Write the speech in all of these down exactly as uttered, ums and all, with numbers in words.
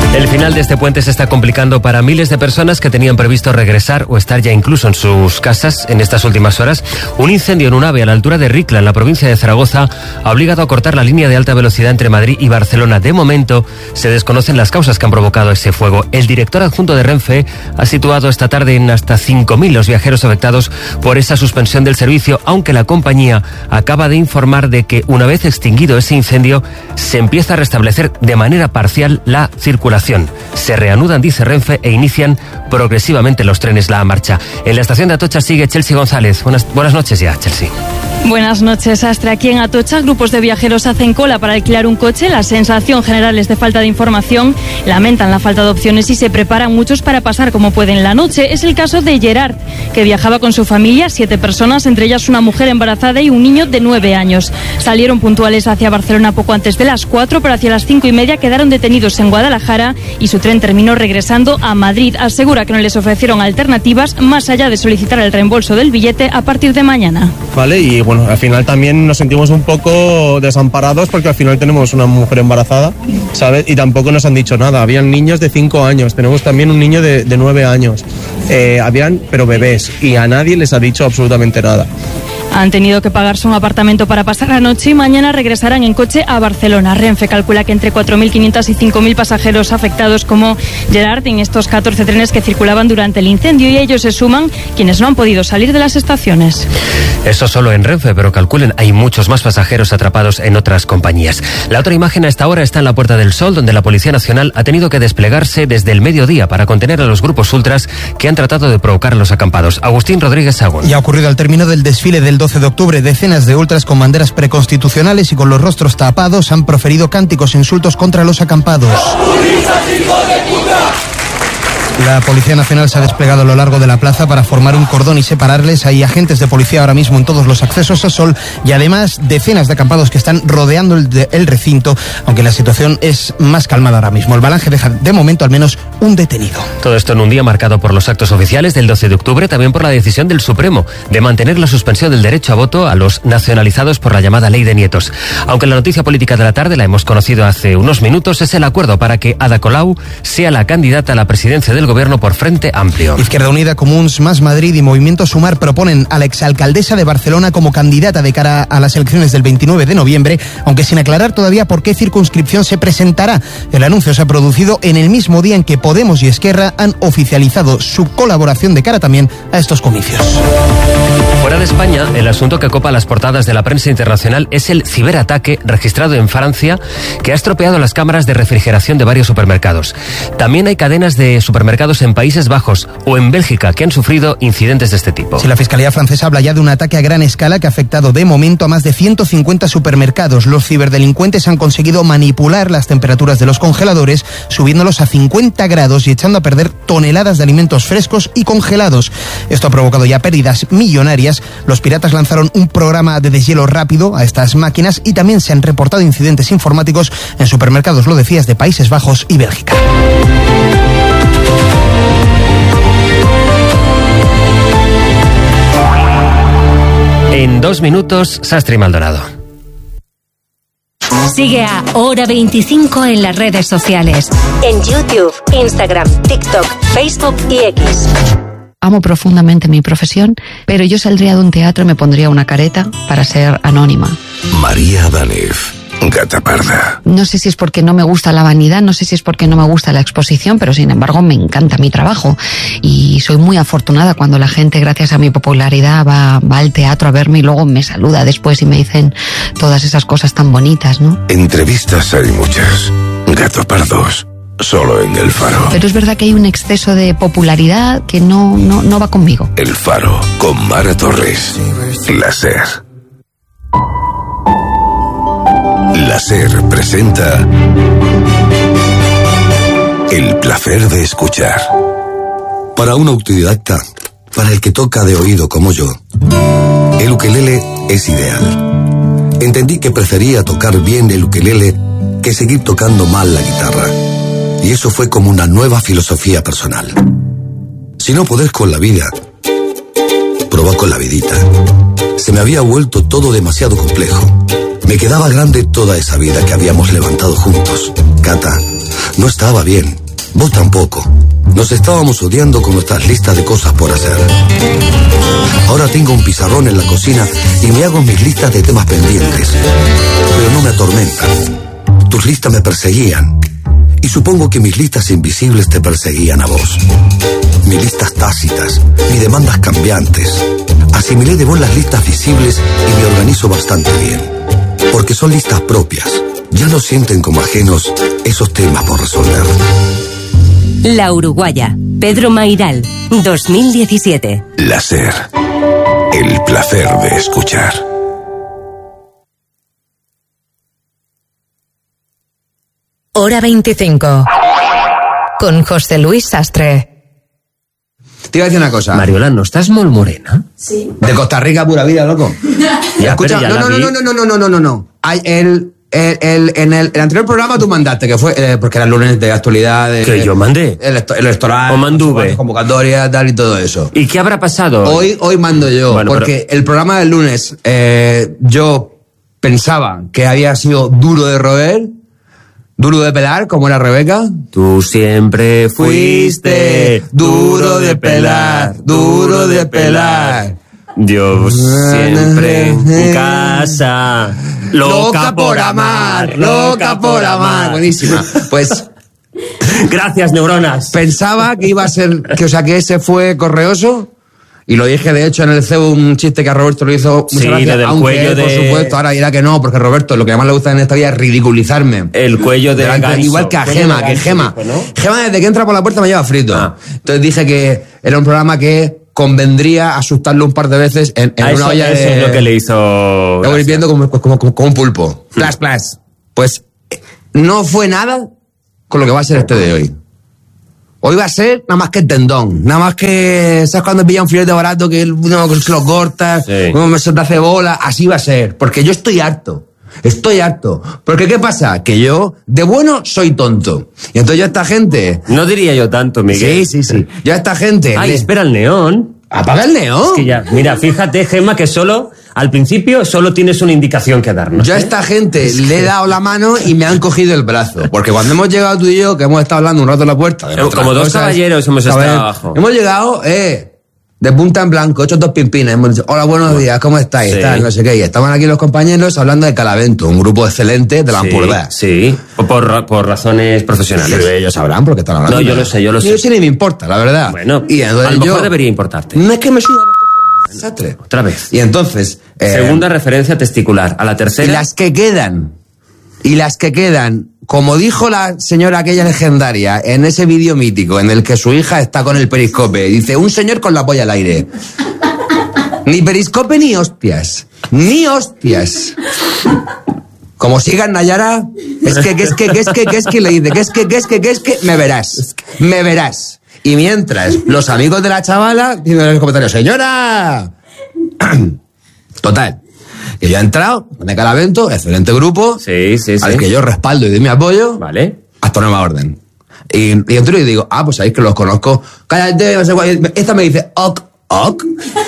El final de este puente se está complicando para miles de personas que tenían previsto regresar o estar ya incluso en sus casas en estas últimas horas. Un incendio en un AVE a la altura de Ricla, en la provincia de Zaragoza, ha obligado a cortar la línea de alta velocidad entre Madrid y Barcelona. De momento, se desconocen las causas que han provocado ese fuego. El director adjunto de Renfe ha situado esta tarde en hasta cinco mil los viajeros afectados por esa suspensión del servicio, aunque la compañía acaba de informar de que una vez extinguido ese incendio, se empieza a restablecer de manera parcial la circulación. Se reanudan, dice Renfe, e inician progresivamente los trenes la marcha. En la estación de Atocha sigue Chelsea González. Buenas, buenas noches ya, Chelsea. Buenas noches, Astre. Aquí en Atocha, grupos de viajeros hacen cola para alquilar un coche. La sensación general es de falta de información. Lamentan la falta de opciones y se preparan muchos para pasar como pueden la noche. Es el caso de Gerard, que viajaba con su familia, siete personas, entre ellas una mujer embarazada y un niño de nueve años. Salieron puntuales hacia Barcelona poco antes de las cuatro, pero hacia las cinco y media quedaron detenidos en Guadalajara y su tren terminó regresando a Madrid. Asegura que no les ofrecieron alternativas más allá de solicitar el reembolso del billete a partir de mañana. Vale, y bueno, al final también nos sentimos un poco desamparados porque al final tenemos una mujer embarazada, ¿sabes? Y tampoco nos han dicho nada. Habían niños de cinco años, tenemos también un niño de, de nueve años. Eh, habían, pero bebés, y a nadie les ha dicho absolutamente nada. Han tenido que pagarse un apartamento para pasar la noche y mañana regresarán en coche a Barcelona. Renfe calcula que entre cuatro mil quinientos y cinco mil pasajeros afectados como Gerard en estos catorce trenes que circulaban durante el incendio, y a ellos se suman quienes no han podido salir de las estaciones. Eso solo en Renfe, pero calculen, hay muchos más pasajeros atrapados en otras compañías. La otra imagen a esta hora está en la Puerta del Sol, donde la Policía Nacional ha tenido que desplegarse desde el mediodía para contener a los grupos ultras que han tratado de provocar a los acampados. Agustín Rodríguez Sagún. Y ha ocurrido al término del desfile del doce de octubre. Decenas de ultras con banderas preconstitucionales y con los rostros tapados han proferido cánticos e insultos contra los acampados. La Policía Nacional se ha desplegado a lo largo de la plaza para formar un cordón y separarles. Hay agentes de policía ahora mismo en todos los accesos a Sol y además decenas de acampados que están rodeando el, de, el recinto, aunque la situación es más calmada ahora mismo. El Balange deja de momento al menos un detenido. Todo esto en un día marcado por los actos oficiales del doce de octubre, también por la decisión del Supremo de mantener la suspensión del derecho a voto a los nacionalizados por la llamada Ley de Nietos. Aunque la noticia política de la tarde la hemos conocido hace unos minutos, es el acuerdo para que Ada Colau sea la candidata a la presidencia del Gobierno por Frente Amplio. Izquierda Unida, Comuns, Más Madrid y Movimiento Sumar proponen a la exalcaldesa de Barcelona como candidata de cara a las elecciones del veintinueve de noviembre, aunque sin aclarar todavía por qué circunscripción se presentará. El anuncio se ha producido en el mismo día en que Podemos y Esquerra han oficializado su colaboración de cara también a estos comicios. Fuera de España, el asunto que copa las portadas de la prensa internacional es el ciberataque registrado en Francia que ha estropeado las cámaras de refrigeración de varios supermercados. También hay cadenas de supermercados en Países Bajos o en Bélgica que han sufrido incidentes de este tipo. Sí, la Fiscalía francesa habla ya de un ataque a gran escala que ha afectado de momento a más de ciento cincuenta supermercados. Los ciberdelincuentes han conseguido manipular las temperaturas de los congeladores, subiéndolos a cincuenta grados y echando a perder toneladas de alimentos frescos y congelados. Esto ha provocado ya pérdidas millonarias. Los piratas lanzaron un programa de deshielo rápido a estas máquinas y también se han reportado incidentes informáticos en supermercados, lo decías, de Países Bajos y Bélgica. En dos minutos, Sastre y Maldonado. Sigue a Hora veinticinco en las redes sociales. En YouTube, Instagram, TikTok, Facebook y X. Amo profundamente mi profesión, pero yo saldría de un teatro y me pondría una careta para ser anónima. María Danez, Gata Parda. No sé si es porque no me gusta la vanidad, no sé si es porque no me gusta la exposición, pero sin embargo me encanta mi trabajo. Y soy muy afortunada cuando la gente, gracias a mi popularidad, va, va al teatro a verme y luego me saluda después y me dicen todas esas cosas tan bonitas, ¿no? Entrevistas hay muchas. Gato Pardos. Solo en El Faro. Pero es verdad que hay un exceso de popularidad que no, no, no va conmigo. El Faro, con Mara Torres. La SER. La SER presenta El placer de escuchar. Para un autodidacta, para el que toca de oído como yo, el ukelele es ideal. Entendí que prefería tocar bien el ukelele que seguir tocando mal la guitarra. Y eso fue como una nueva filosofía personal. Si no podés con la vida, probá con la vidita. Se me había vuelto todo demasiado complejo. Me quedaba grande toda esa vida que habíamos levantado juntos. Cata, No estaba bien. Vos tampoco. Nos estábamos odiando con nuestras listas de cosas por hacer. Ahora tengo un pizarrón en la cocina y me hago mis listas de temas pendientes. Pero no me atormentan. Tus listas me perseguían. Y supongo que mis listas invisibles te perseguían a vos. Mis listas tácitas, mis demandas cambiantes. Asimilé de vos las listas visibles y me organizo bastante bien. Porque son listas propias. Ya no sienten como ajenos esos temas por resolver. La Uruguaya, Pedro Mairal, dos mil diecisiete. La SER, el placer de escuchar. Hora veinticinco. Con José Luis Sastre. Te iba a decir una cosa. Mariola, ¿no estás muy morena? Sí. De Costa Rica, pura vida, loco. Ya, escucha, ya no, no, no, no, no, no, no, no, no, no, no. Hay el, el, el, en el, el anterior programa tú mandaste, que fue, eh, porque era el lunes de actualidad. De, ¿Que yo mandé? El, el electoral. O manduve. Convocatoria, tal y todo eso. ¿Y qué habrá pasado? Hoy, hoy mando yo, bueno, porque pero... el programa del lunes, eh, yo pensaba que había sido duro de roer. Duro de pelar, como era Rebeca. Tú siempre fuiste duro de pelar, duro de pelar. Yo siempre en casa, loca por amar, loca por amar. Buenísima. Pues... Gracias, neuronas. Pensaba que iba a ser, que o sea, que ese fue correoso. Y lo dije, de hecho, en el C E U, un chiste que a Roberto lo hizo muchas sí, gracias, del aunque cuello él, por de... supuesto, ahora dirá que no, porque Roberto, lo que más le gusta en esta vida es ridiculizarme. El cuello de Delante, ganso. igual que a Gema, que Gema. Tipo, ¿no? Gema, desde que entra por la puerta me lleva frito. Ah. Entonces dije que era un programa que convendría asustarlo un par de veces en, en a una eso, olla eso de... es lo que le hizo... Lo voy viendo como, como, como, como un pulpo. Plas, plas. Pues no fue nada con lo que va a ser este de hoy. Hoy va a ser nada más que el tendón, nada más que, ¿sabes cuando pilla un filete barato que uno se lo corta, sí. uno se te hace bola? Así va a ser, porque yo estoy harto, estoy harto. Porque ¿qué pasa? Que yo, de bueno, soy tonto. Y entonces yo a esta gente... No diría yo tanto, Miguel. Sí, sí, sí. Yo a esta gente... Ay, le... espera el neón. ¡Apaga el neón! Es que ya, mira, fíjate, Gemma, que solo, al principio, solo tienes una indicación que darnos. Yo a ¿eh? esta gente es le que... he dado la mano y me han cogido el brazo. Porque cuando hemos llegado tú y yo, que hemos estado hablando un rato en la puerta... Como dos cosas, caballeros hemos estado ver, abajo. Hemos llegado, eh... de punta en blanco, hecho dos pimpines. Hemos dicho, hola, buenos bueno, días, ¿cómo estáis? Sí. Tal, no sé qué. Y estaban aquí los compañeros hablando de Calavento, un grupo excelente de la sí, Ampurdá. Sí, por, por razones profesionales. Sí, ellos sabrán porque están hablando. No, yo lo sé, yo lo sé. Yo sí ni me importa, la verdad. Bueno, y a lo mejor yo, debería importarte. No es que me suda los desastre. Otra vez. Y entonces... Eh, Segunda referencia testicular. A la tercera... Y las que quedan... Y las que quedan... Como dijo la señora aquella legendaria en ese vídeo mítico en el que su hija está con el periscope, dice, un señor con la polla al aire. Ni periscope ni hostias. Ni hostias. Como sigan Nayara, es que, que, es que, que, es que, que, es que, le dice, que es que, que, es que, que, es que, me verás. Me verás. Y mientras, los amigos de la chavala dicen en los comentarios, señora. Total. Que yo he entrado, de Calavento, excelente grupo, sí, sí, sí. al que yo respaldo y doy mi apoyo, vale. hasta nueva orden. Y, y entro y digo, ah, pues sabéis que los conozco. Cállate, no sé cuál. Esta me dice, ok, ok.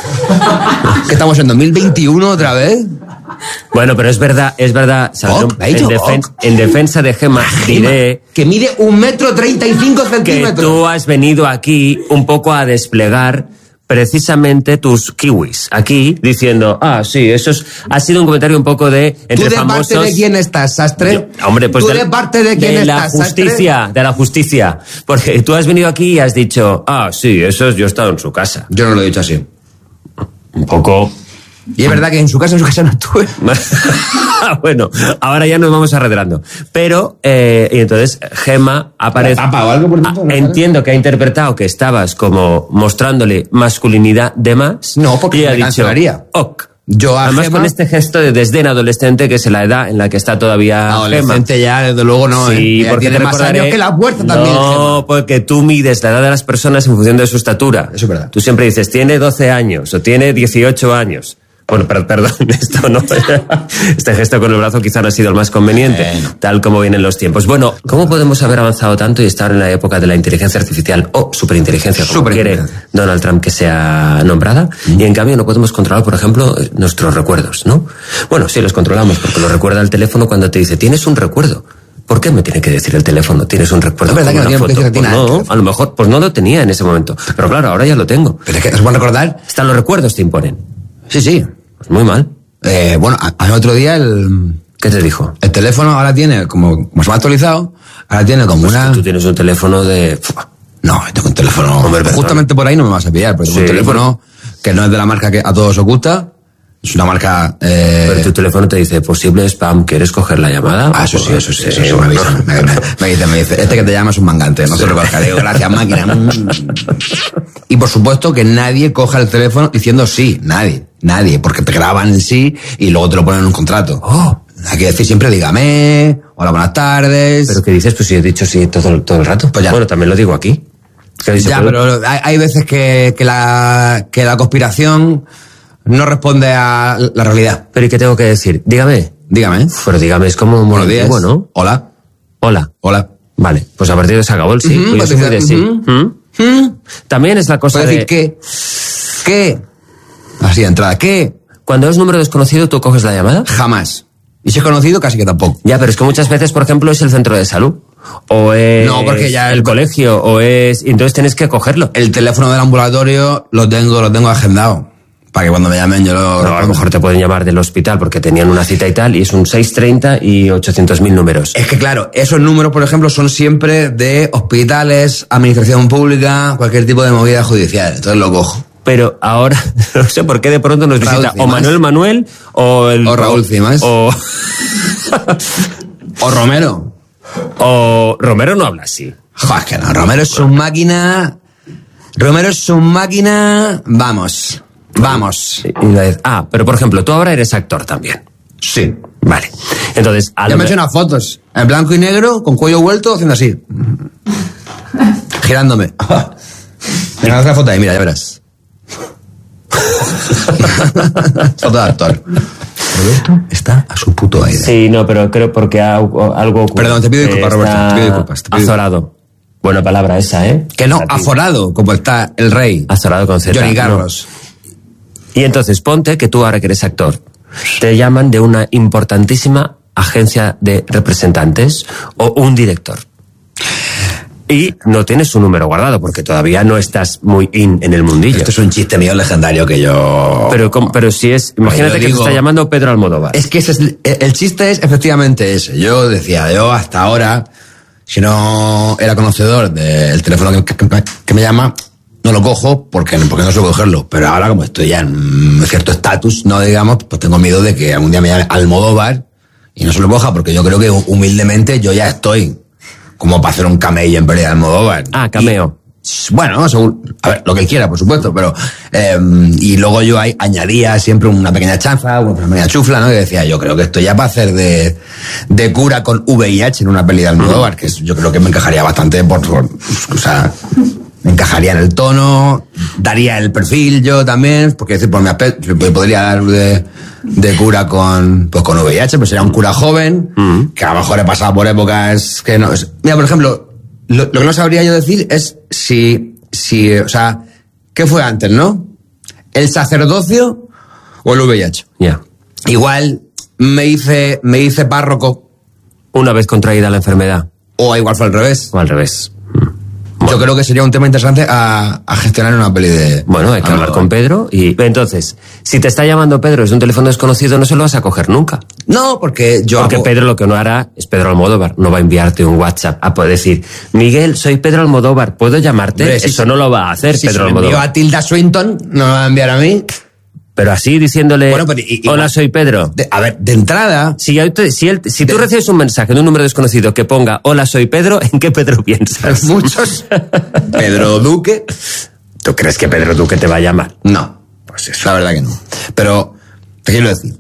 Que estamos en dos mil veintiuno otra vez. Bueno, pero es verdad, es verdad, Sandro, ok, en, defen ok. en defensa de Gemma, Gemma, diré... que mide un metro treinta y cinco centímetros. Que tú has venido aquí un poco a desplegar... precisamente tus kiwis aquí diciendo, ah, sí, eso es, ha sido un comentario un poco de entre ¿Tú de famosos. parte de quién estás, Sastre? Yo, hombre, pues ¿Tú de, de parte de quién de la estás, justicia, Sastre? de la justicia, porque tú has venido aquí y has dicho, ah, sí, eso es, yo he estado en su casa. Yo no lo he dicho así. Un poco. Y es verdad que en su casa, en su casa no estuve. Bueno, ahora ya nos vamos arredrando. Pero, eh, y entonces, Gemma aparece... ¿La tapa o algo por dentro? Ah, entiendo que ha interpretado que estabas como mostrándole masculinidad de más. No, porque y me ha dicho, cancelaría. ok. Yo a Además Gemma, con este gesto de desdén adolescente, que es la edad en la que está todavía adolescente Gemma. ya, desde luego no. Sí, ¿eh? porque tiene más recordaré... años que la puerta también, No, Gemma. porque tú mides la edad de las personas en función de su estatura. Eso es verdad. Tú siempre dices, tiene doce años o tiene dieciocho años. Bueno, per perdón, esto no. Este gesto con el brazo quizá no ha sido el más conveniente, bueno. Tal como vienen los tiempos. Bueno, ¿cómo podemos haber avanzado tanto y estar en la época de la inteligencia artificial o superinteligencia, como quiere Donald Trump que sea nombrada? Mm. Y en cambio no podemos controlar, por ejemplo, nuestros recuerdos, ¿no? Bueno, sí los controlamos porque lo recuerda el teléfono cuando te dice, tienes un recuerdo. ¿Por qué me tiene que decir el teléfono? ¿Tienes un recuerdo con que una no foto? Pues no, a lo mejor, pues no lo tenía en ese momento. Pero claro, ahora ya lo tengo. Pero es que, ¿os van a recordar? Están los recuerdos, te imponen. Sí, sí. Pues muy mal. Eh, bueno, al otro día el... ¿Qué te dijo? El teléfono ahora tiene, como, como se me ha actualizado, ahora tiene como pues una... Tú tienes un teléfono de... No, tengo un teléfono... Hombre, justamente por ahí no me vas a pillar, porque tengo Sí, un teléfono que no es de la marca que a todos os gusta. Es una marca... Eh... Pero tu teléfono te dice, posible spam, ¿quieres coger la llamada? Ah, eso sí, eso sí, eso sí, me avisa. Me, me, me dice, me dice, este que te llama es un mangante, no te lo cogeré. Gracias, máquina. Y por supuesto que nadie coja el teléfono diciendo sí, nadie, nadie, porque te graban el sí y luego te lo ponen en un contrato. Oh. Hay que decir siempre, dígame, hola, buenas tardes. ¿Pero qué dices? Pues si he dicho sí todo, todo el rato. Pues ya. Bueno, también lo digo aquí. Ya, pero hay, hay veces que, que, la, que la conspiración no responde a la realidad. ¿Pero y qué tengo que decir? Dígame. Dígame. Pero dígame, es como muy Buenos días. antiguo, ¿no? Hola. Hola. Hola. Vale, pues a partir de se acabó el sí. Uh-huh, Pues yo soy muy de sí. uh-huh. ¿Mm? ¿Mm? También es la cosa Puedes de... decir qué. ¿Qué? Así de entrada. ¿Qué? Cuando es número desconocido, ¿tú coges la llamada? Jamás. Y si es conocido, casi que tampoco. Ya, pero es que muchas veces, por ejemplo, es el centro de salud. O es No, porque ya el el- colegio, o es... Entonces tienes que cogerlo. El teléfono del ambulatorio lo tengo, lo tengo agendado. Para que cuando me llamen yo lo... No, a lo mejor te pueden llamar del hospital porque tenían una cita y tal, y es un seiscientos treinta y ochocientos mil números. Es que claro, esos números, por ejemplo, son siempre de hospitales, administración pública, cualquier tipo de movida judicial. Entonces lo cojo. Pero ahora, no sé por qué de pronto nos Raúl visita o Cimas. Manuel Manuel o el... O Raúl Cimas. O, O Romero. o Romero no habla así. Joder, que no. Romero es su máquina... Romero es su máquina... Vamos. Vamos. Y una vez- ah, pero por ejemplo, tú ahora eres actor también. Sí. Vale. Entonces, a Ya lo me he me- hecho unas fotos. En blanco y negro, con cuello vuelto, haciendo así. Girándome. Venga, haz la foto ahí, mira, ya verás. Foto de actor. Roberto está a su puto aire. Sí, no, pero creo porque ha- algo ocurre. Perdón, te pido disculpas, Eh, Roberto, está te pido disculpas, te pido azorado. Buena palabra esa, ¿eh? Que no, A ti. aforado, como está el rey. Azorado con Z. Johnny no. Carlos. Y entonces, ponte que tú ahora que eres actor, te llaman de una importantísima agencia de representantes o un director. Y no tienes su número guardado porque todavía no estás muy in en el mundillo. Esto es un chiste mío legendario que yo... Pero, ¿cómo? Pero si es, imagínate yo que digo- te está llamando Pedro Almodóvar. Es que ese es, el chiste es efectivamente ese. Yo decía, yo hasta ahora, si no era conocedor del teléfono que, que- que me llama, no lo cojo porque, porque no suelo cogerlo. Pero ahora, como estoy ya en un cierto estatus, no digamos, pues tengo miedo de que algún día me llame Almodóvar y no se lo coja, porque yo creo que humildemente yo ya estoy como para hacer un camello en pérdida de Almodóvar. Ah, cameo. Y, bueno, según, a ver, lo que él quiera, por supuesto, pero... Eh, y luego yo ahí añadía siempre una pequeña chanza, una pequeña chufla, ¿no? Y decía, yo creo que esto ya para hacer de, de cura con V I H en una peli de Almodóvar, que es- yo creo que me encajaría bastante por... por o sea, me encajaría en el tono, daría el perfil yo también, porque decir, por mi aspecto, podría dar de, de cura con, pues con V I H, pues sería un cura joven, Mm. que a lo mejor he pasado por épocas que no... es- mira, por ejemplo, lo, lo que no sabría yo decir es si, si, o sea, ¿qué fue antes, no? ¿El sacerdocio o el V I H? Ya. Igual me hice, me hice párroco, Una vez contraída la enfermedad. o igual fue al revés. O al revés. Yo creo que sería un tema interesante a, a gestionar en una peli de... Bueno, hay que Ah, hablar no. con Pedro y... Entonces, si te está llamando Pedro desde un teléfono desconocido, no se lo vas a coger nunca. No, porque yo Porque hago- Pedro lo que no hará es Pedro Almodóvar. No va a enviarte un WhatsApp a poder decir, Miguel, soy Pedro Almodóvar, ¿puedo llamarte? Hombre, si Eso se- no lo va a hacer si Pedro se lo envío Almodóvar. a Tilda Swinton, no me va a enviar a mí. Pero así diciéndole, Bueno, pero y- hola, igual- soy Pedro. De- a ver, de entrada... Si, ya te- si, él- si tú De- recibes un mensaje de un número desconocido que ponga, hola, soy Pedro, ¿en qué Pedro piensas? Muchos. Pedro Duque. ¿Tú crees que Pedro Duque te va a llamar? No. Pues eso. La verdad que no. Pero, te quiero decir,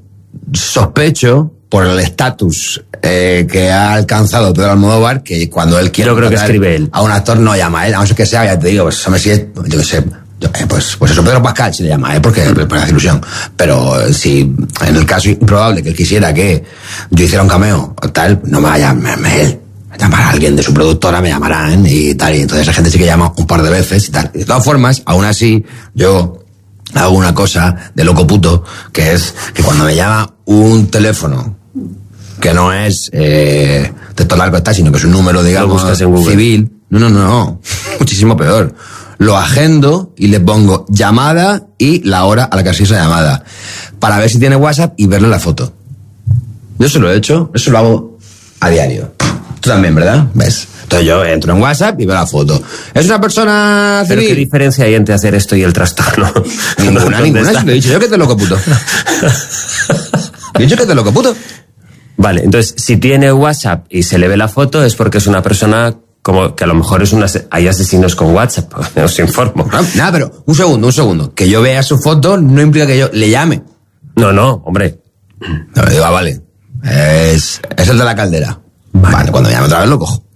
sospecho, por el estatus eh, que ha alcanzado Pedro Almodóvar, que cuando él quiere Yo creo que contratar escribe él. a un actor no llama a él, a no ser que sea, ya te digo, pues hombre, si es, yo qué sé, yo, eh, pues, pues eso, Pedro Pascal si le llama, ¿eh? Porque me hace ilusión. Pero eh, si en el caso improbable que él quisiera que yo hiciera un cameo o tal, no me va a llamarme él. Me llamará alguien de su productora, me llamarán y tal. Y entonces la gente sí que llama un par de veces y tal. Y de todas formas, aún así, yo hago una cosa de loco puto, que es que cuando me llama un teléfono que no es eh, texto largo está, sino que es un número, digamos, lo buscas en Google. Civil. No, no, no, no, muchísimo peor. Lo agendo y le pongo llamada y la hora a la que ha sido esa llamada, para ver si tiene WhatsApp y verle la foto. Yo eso lo he hecho, eso lo hago a diario. Tú también, ¿verdad? ¿Ves? Entonces yo entro en WhatsApp y veo la foto. ¿Es una persona civil? ¿Pero qué diferencia hay entre hacer esto y el trastorno? Ninguna, ninguna. Lo he dicho yo que te loco, puto. He dicho que te loco, puto. Vale, entonces, si tiene WhatsApp y se le ve la foto, es porque es una persona como que a lo mejor es una... Hay asesinos con WhatsApp, os informo. No, nada, pero un segundo, un segundo. Que yo vea su foto no implica que yo le llame. No, no, hombre. No, digo, ah, vale. Es, es el de la caldera. Vale. Vale, cuando me llame otra vez lo cojo.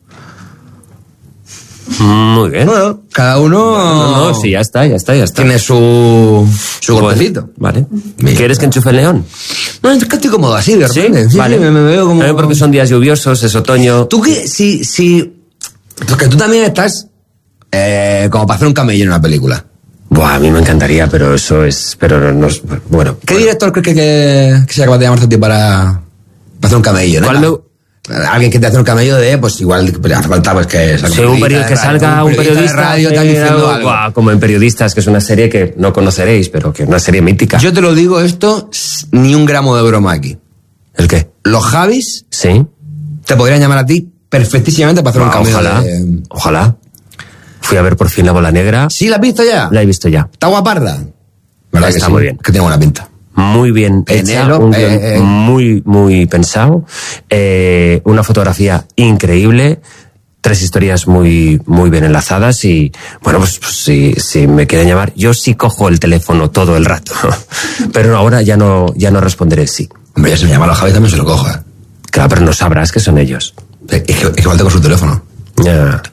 Muy bien. Bueno, cada uno... No, no, no, sí, ya está, ya está, ya está. Tiene su, su Bueno, golpecito. Vale. Bien. ¿Quieres que enchufe el león? No, es que estoy cómodo así, de repente. Sí, Sí, vale. sí, me, me veo como... También porque son días lluviosos, es otoño. Tú que, si, si... Porque tú también estás eh, como para hacer un camello en una película. Buah, a mí me encantaría, pero eso es... Pero no, bueno. ¿Qué bueno. director crees que, que, que sea capaz de llamarte a ti para, para hacer un camello? ¿No? ¿Cuál me- Alguien que te hace un camello de, pues igual hace falta pues, que salga Sí, un un periodista periodista, que de radio, salga un periodista de radio que- tal, diciendo algo. Buah, como en Periodistas, que es una serie que no conoceréis, pero que es una serie mítica. Yo te lo digo esto, s- ni un gramo de broma aquí. ¿El qué? Los Javis Sí. te podrían llamar a ti perfectísimamente para hacer un Buah, camello ojalá, de... ojalá. Fui a ver por fin La Bola Negra. ¿Sí la has visto ya? La he visto ya. ¿Está guaparda? ¿Verdad que Está sí? muy bien. Que tiene buena pinta. Muy bien hecha, Enero, un guión eh, eh. muy, muy pensado, eh, una fotografía increíble, tres historias muy, muy bien enlazadas y, bueno, pues, pues si, si me quieren llamar, yo sí cojo el teléfono todo el rato, pero ahora ya no, ya no responderé sí. Hombre, ya se me llama a los Javis también se lo cojo, ¿eh? Claro, pero no sabrás que son ellos. Es que, es que igual tengo su teléfono. Ya.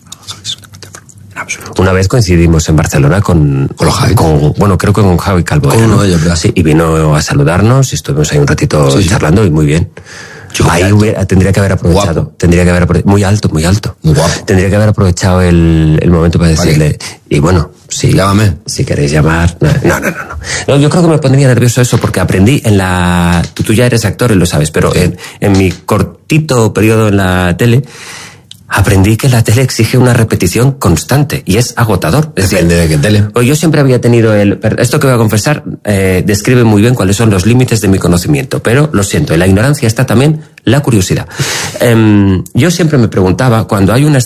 Una vez coincidimos en Barcelona con, ¿Con los Javi? con- bueno, creo que con Javi Calvo. Con era, uno ¿no? de ellos, ¿verdad? Sí, y vino a saludarnos y estuvimos ahí un ratito Sí, sí. charlando y muy bien. Chico, muy Ahí alto. hubiera- tendría que haber aprovechado. Guapo. Tendría que haber aprovechado. Muy alto, muy alto. Muy guapo. Tendría que haber aprovechado el, el momento para Vale. decirle. Y bueno, si, Llámame. si queréis llamar. No, no, no, no, no. No, yo creo que me pondría nervioso eso porque aprendí en la. Tú, tú ya eres actor y lo sabes, pero en, en mi cortito periodo en la tele. Aprendí que la tele exige una repetición constante y es agotador. Es Depende de qué tele. Pues yo siempre había tenido el... Esto que voy a confesar eh, describe muy bien cuáles son los límites de mi conocimiento, pero lo siento, en la ignorancia está también la curiosidad. Eh, yo siempre me preguntaba, cuando hay una